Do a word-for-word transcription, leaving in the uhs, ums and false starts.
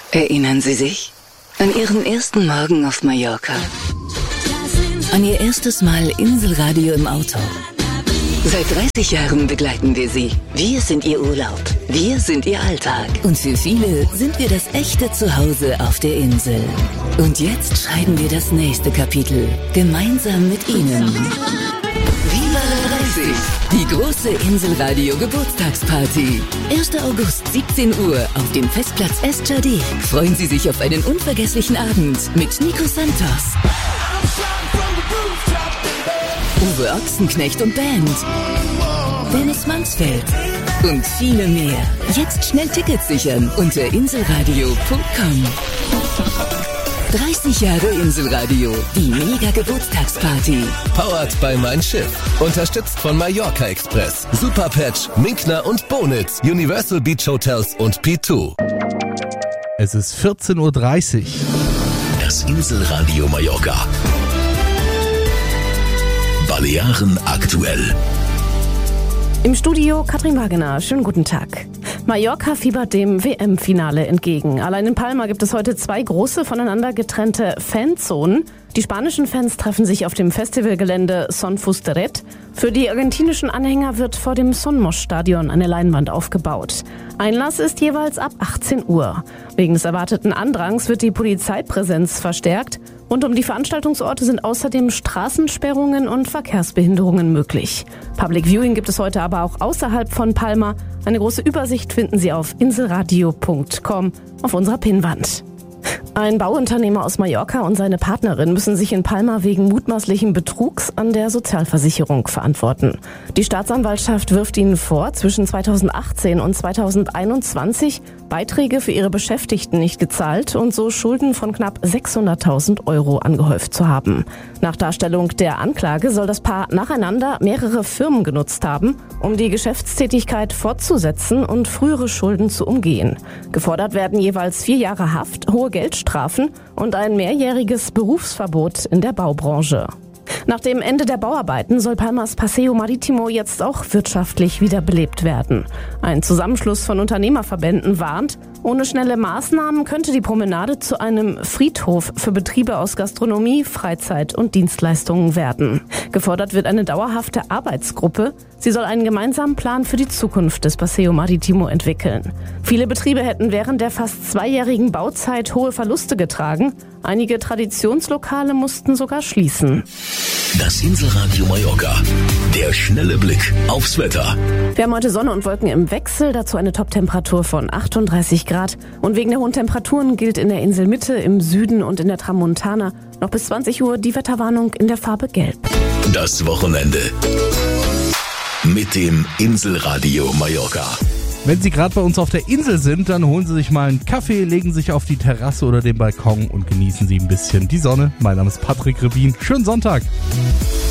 Erinnern Sie sich an Ihren ersten Morgen auf Mallorca? An Ihr erstes Mal Inselradio im Auto? Seit dreißig Jahren begleiten wir Sie. Wir sind Ihr Urlaub. Wir sind Ihr Alltag. Und für viele sind wir das echte Zuhause auf der Insel. Und jetzt schreiben wir das nächste Kapitel. Gemeinsam mit Ihnen. Viva dreißig! Die große Inselradio Geburtstagsparty. erster August, siebzehn Uhr auf dem Festplatz Estjardé. Freuen Sie sich auf einen unvergesslichen Abend mit Nico Santos, Uwe Ochsenknecht und Band, Dennis Mansfeld und viele mehr. Jetzt schnell Tickets sichern unter inselradio punkt com. dreißig Jahre Inselradio, die Mega-Geburtstagsparty. Powered by Mein Schiff. Unterstützt von Mallorca Express, Superpatch, Minkner und Bonitz, Universal Beach Hotels und P zwei. Es ist vierzehn Uhr dreißig. Das Inselradio Mallorca. Balearen aktuell. Im Studio Katrin Wagener. Schönen guten Tag. Mallorca fiebert dem W M-Finale entgegen. Allein in Palma gibt es heute zwei große, voneinander getrennte Fanzonen. Die spanischen Fans treffen sich auf dem Festivalgelände Son Fusteret. Für die argentinischen Anhänger wird vor dem Sonmos-Stadion eine Leinwand aufgebaut. Einlass ist jeweils ab achtzehn Uhr. Wegen des erwarteten Andrangs wird die Polizeipräsenz verstärkt. Rund um die Veranstaltungsorte sind außerdem Straßensperrungen und Verkehrsbehinderungen möglich. Public Viewing gibt es heute aber auch außerhalb von Palma. Eine große Übersicht finden Sie auf inselradio punkt com auf unserer Pinnwand. Ein Bauunternehmer aus Mallorca und seine Partnerin müssen sich in Palma wegen mutmaßlichen Betrugs an der Sozialversicherung verantworten. Die Staatsanwaltschaft wirft ihnen vor, zwischen zweitausendachtzehn und zweitausendeinundzwanzig Beiträge für ihre Beschäftigten nicht gezahlt und so Schulden von knapp sechshunderttausend Euro angehäuft zu haben. Nach Darstellung der Anklage soll das Paar nacheinander mehrere Firmen genutzt haben, um die Geschäftstätigkeit fortzusetzen und frühere Schulden zu umgehen. Gefordert werden jeweils vier Jahre Haft, hohe Geldstrafen und ein mehrjähriges Berufsverbot in der Baubranche. Nach dem Ende der Bauarbeiten soll Palmas Paseo Marítimo jetzt auch wirtschaftlich wiederbelebt werden. Ein Zusammenschluss von Unternehmerverbänden warnt, ohne schnelle Maßnahmen könnte die Promenade zu einem Friedhof für Betriebe aus Gastronomie, Freizeit und Dienstleistungen werden. Gefordert wird eine dauerhafte Arbeitsgruppe. Sie soll einen gemeinsamen Plan für die Zukunft des Paseo Marítimo entwickeln. Viele Betriebe hätten während der fast zweijährigen Bauzeit hohe Verluste getragen. Einige Traditionslokale mussten sogar schließen. Das Inselradio Mallorca. Der schnelle Blick aufs Wetter. Wir haben heute Sonne und Wolken im Wechsel, dazu eine Toptemperatur von achtunddreißig Grad. Und wegen der hohen Temperaturen gilt in der Inselmitte, im Süden und in der Tramontana noch bis zwanzig Uhr die Wetterwarnung in der Farbe Gelb. Das Wochenende mit dem Inselradio Mallorca. Wenn Sie gerade bei uns auf der Insel sind, dann holen Sie sich mal einen Kaffee, legen sich auf die Terrasse oder den Balkon und genießen Sie ein bisschen die Sonne. Mein Name ist Patrick Rebin. Schönen Sonntag!